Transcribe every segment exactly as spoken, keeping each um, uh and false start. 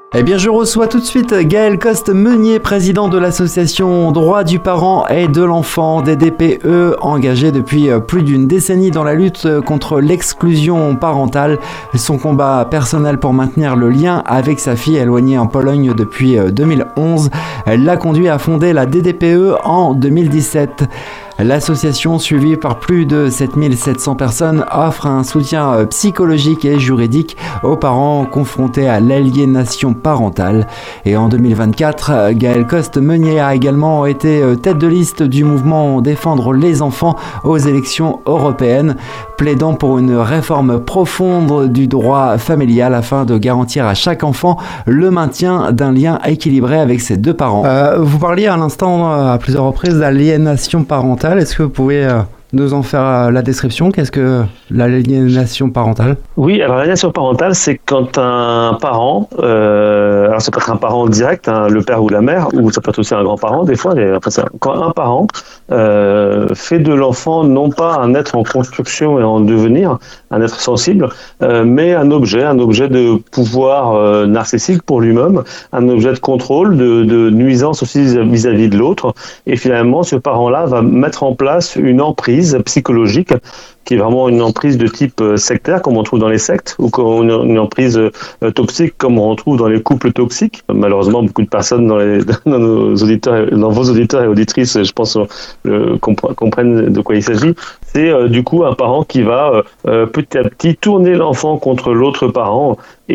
Eh bien, je reçois tout de suite Gaël Coste-Meunier, président de l'association Droits du parent et de l'enfant, D D P E, engagé depuis plus d'une décennie dans la lutte contre l'exclusion parentale. Son combat personnel pour maintenir le lien avec sa fille éloignée en Pologne depuis deux mille onze l'a conduit à fonder la D D P E en deux mille dix-sept. L'association, suivie par plus de sept mille sept cents personnes, offre un soutien psychologique et juridique aux parents confrontés à l'aliénation parentale. Et en deux mille vingt-quatre, Gaël Coste-Meunier a également été tête de liste du mouvement Défendre les enfants aux élections européennes, plaidant pour une réforme profonde du droit familial afin de garantir à chaque enfant le maintien d'un lien équilibré avec ses deux parents. Euh, vous parliez à l'instant à plusieurs reprises d'aliénation parentale. Est-ce que vous pouvez euh, nous en faire la description? Qu'est-ce que l'aliénation parentale? Oui, alors l'aliénation parentale, c'est quand un parent, euh, alors ça peut être un parent direct, hein, le père ou la mère, ou ça peut être aussi un grand-parent des fois, et après ça, quand un parent euh, fait de l'enfant non pas un être en construction et en devenir, un être sensible, euh, mais un objet, un objet de pouvoir euh, narcissique pour lui-même, un objet de contrôle, de, de nuisance aussi vis-à-vis de l'autre, et finalement ce parent-là va mettre en place une emprise psychologique qui est vraiment une emprise de type sectaire, comme on trouve dans les sectes, ou une emprise euh, toxique, comme on retrouve dans les couples toxiques. Malheureusement, beaucoup de personnes dans, les, dans, nos auditeurs, dans vos auditeurs et auditrices, je pense, euh, comprennent de quoi il s'agit. C'est euh, du coup un parent qui va euh, petit à petit tourner l'enfant contre l'autre parent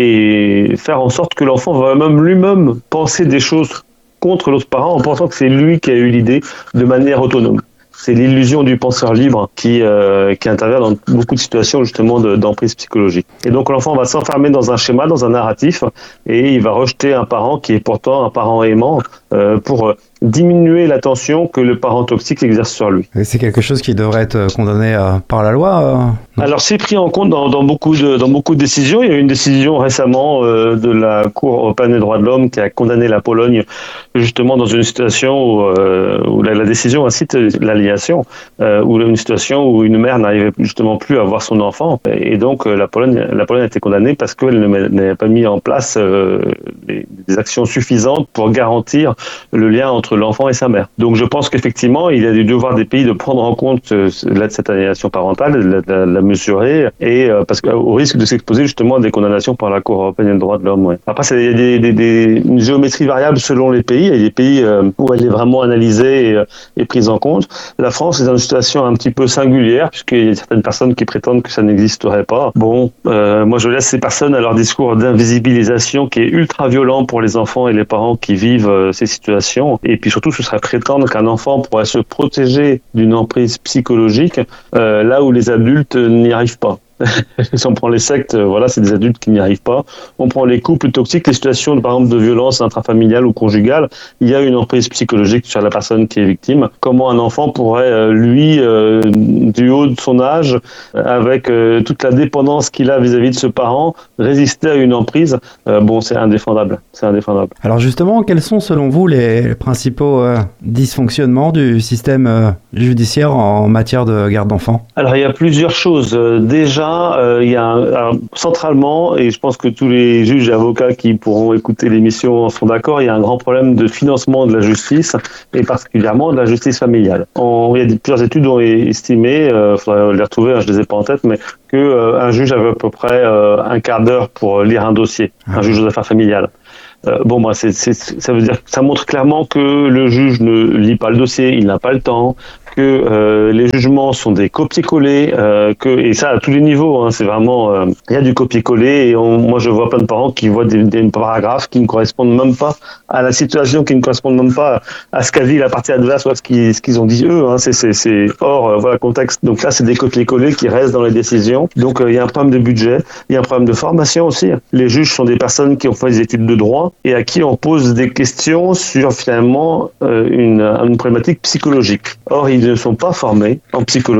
et faire en sorte que l'enfant va même lui-même penser des choses contre l'autre parent en pensant que c'est lui qui a eu l'idée de manière autonome. C'est l'illusion du penseur libre qui, euh, qui intervient dans beaucoup de situations justement de, d'emprise psychologique. Et donc l'enfant va s'enfermer dans un schéma, dans un narratif, et il va rejeter un parent qui est pourtant un parent aimant euh, pour diminuer l'attention que le parent toxique exerce sur lui. Et c'est quelque chose qui devrait être condamné euh, par la loi euh... Alors c'est pris en compte dans, dans, beaucoup de, dans beaucoup de décisions. Il y a eu une décision récemment euh, de la Cour européenne des droits de l'homme qui a condamné la Pologne justement dans une situation où, euh, où la, la décision incite l'aliénation, euh, où une situation où une mère n'arrivait justement plus à voir son enfant. Et donc la Pologne, la Pologne a été condamnée parce qu'elle n'avait pas mis en place euh, des, des actions suffisantes pour garantir le lien entre l'enfant et sa mère. Donc je pense qu'effectivement, il y a du devoir des pays de prendre en compte euh, cette aliénation parentale, de la, de la mesurer, et euh, parce qu'au risque de s'exposer justement à des condamnations par la Cour européenne des droits de l'homme. Ouais. Après, il y a des, des, des, une géométrie variable selon les pays. Il y a des pays euh, où elle est vraiment analysée et, euh, et prise en compte. La France est dans une situation un petit peu singulière, puisqu'il y a certaines personnes qui prétendent que ça n'existerait pas. Bon, euh, moi je laisse ces personnes à leur discours d'invisibilisation qui est ultra violent pour les enfants et les parents qui vivent euh, ces situations. Et puis surtout, ce serait prétendre qu'un enfant pourrait se protéger d'une emprise psychologique euh, là où les adultes n'y arrivent pas. Si on prend les sectes, voilà, c'est des adultes qui n'y arrivent pas. On prend les couples toxiques, les situations, par exemple, de violence intrafamiliale ou conjugale, il y a une emprise psychologique sur la personne qui est victime. Comment un enfant pourrait, lui, euh, du haut de son âge, avec euh, toute la dépendance qu'il a vis-à-vis de ce parent, résister à une emprise? euh, Bon, c'est indéfendable. C'est indéfendable. Alors justement, quels sont, selon vous, les principaux euh, dysfonctionnements du système euh, judiciaire en matière de garde d'enfants? Alors, il y a plusieurs choses. Euh, déjà, Euh, il y a un, alors, centralement, et je pense que tous les juges et avocats qui pourront écouter l'émission en sont d'accord, il y a un grand problème de financement de la justice et particulièrement de la justice familiale. On, il y a des, plusieurs études ont estimé, il euh, faudrait les retrouver, hein, je les ai pas en tête, mais que euh, un juge avait à peu près euh, un quart d'heure pour lire un dossier, un juge aux affaires familiales. Euh, bon, bah, c'est, c'est, ça veut dire, ça montre clairement que le juge ne lit pas le dossier, il n'a pas le temps, que euh, les jugements sont des copier-coller, euh, que et ça à tous les niveaux. Hein, c'est vraiment, euh, il y a du copier-coller et on, moi je vois plein de parents qui voient des, des paragraphes qui ne correspondent même pas à la situation, qui ne correspondent même pas à ce qu'a dit la partie adverse ou à ce qu'ils, ce qu'ils ont dit eux. Hein, c'est, c'est, c'est hors euh, voilà contexte. Donc là, c'est des copier-coller qui restent dans les décisions. Donc euh, il y a un problème de budget, il y a un problème de formation aussi. Les juges sont des personnes qui ont fait des études de droit et à qui on pose des questions sur finalement euh, une, une problématique psychologique. Or, ils ne sont pas formés en psychologie.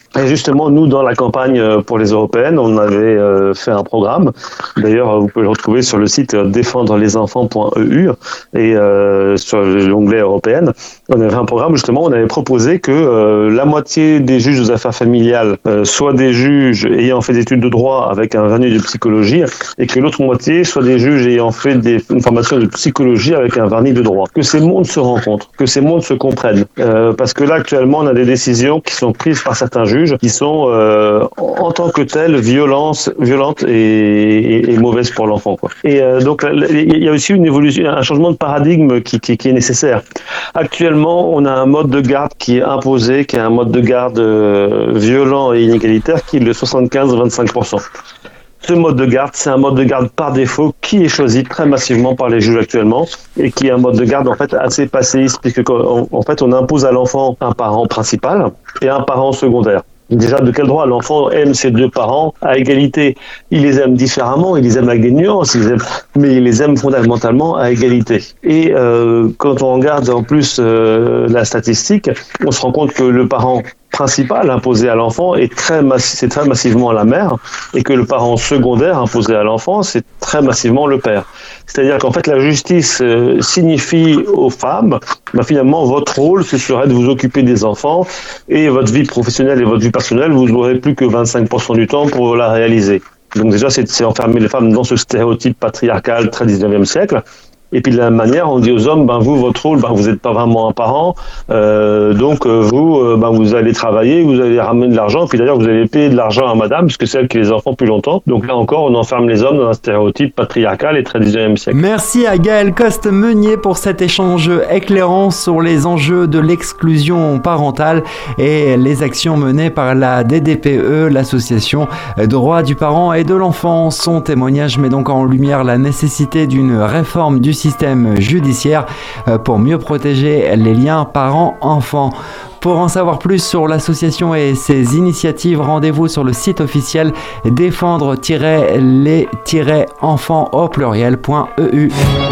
Et justement, nous, dans la campagne pour les européennes, on avait euh, fait un programme. D'ailleurs, vous pouvez le retrouver sur le site défendre les enfants point e u et euh, sur l'onglet européenne. On avait un programme, justement, on avait proposé que euh, la moitié des juges aux affaires familiales euh, soient des juges ayant fait des études de droit avec un vernis de psychologie et que l'autre moitié soit des juges ayant fait des, une formation de psychologie avec un vernis de droit. Que ces mondes se rencontrent, que ces mondes se comprennent. Euh, parce que là, actuellement, on a des décisions qui sont prises par certains juges qui sont euh, en tant que telles violentes, violentes et, et, et mauvaises pour l'enfant, quoi. Et euh, donc il y a aussi une évolution, un changement de paradigme qui, qui, qui est nécessaire. Actuellement, on a un mode de garde qui est imposé, qui est un mode de garde euh, violent et inégalitaire, qui est le soixante-quinze à vingt-cinq pour cent. Ce mode de garde, c'est un mode de garde par défaut qui est choisi très massivement par les juges actuellement et qui est un mode de garde en fait assez passéiste puisque en fait on impose à l'enfant un parent principal et un parent secondaire. Déjà, de quel droit l'enfant aime ses deux parents à égalité? Il les aime différemment, il les aime avec des nuances, il les aime, mais il les aime fondamentalement à égalité. Et euh, quand on regarde en plus euh, la statistique, on se rend compte que le parent principal imposé à l'enfant est très massi- c'est très massivement la mère et que le parent secondaire imposé à l'enfant c'est très massivement le père. C'est-à-dire qu'en fait la justice euh, signifie aux femmes ben, finalement votre rôle ce serait de vous occuper des enfants et votre vie professionnelle et votre vie personnelle vous n'aurez plus que vingt-cinq pour cent du temps pour la réaliser. Donc déjà c'est, c'est enfermer les femmes dans ce stéréotype patriarcal très dix-neuvième siècle. Et puis de la même manière, on dit aux hommes, ben vous, votre rôle, ben vous n'êtes pas vraiment un parent, euh, donc euh, vous, euh, ben vous allez travailler, vous allez ramener de l'argent, puis d'ailleurs vous allez payer de l'argent à madame, puisque c'est elle qui a les enfants plus longtemps. Donc là encore, on enferme les hommes dans un stéréotype patriarcal et très dix-neuvième siècle. Merci à Gaël Coste-Meunier pour cet échange éclairant sur les enjeux de l'exclusion parentale et les actions menées par la D D P E, l'association Droits du parent et de l'enfant. Son témoignage met donc en lumière la nécessité d'une réforme du système judiciaire pour mieux protéger les liens parents-enfants. Pour en savoir plus sur l'association et ses initiatives, rendez-vous sur le site officiel défendre les enfants au pluriel point e u.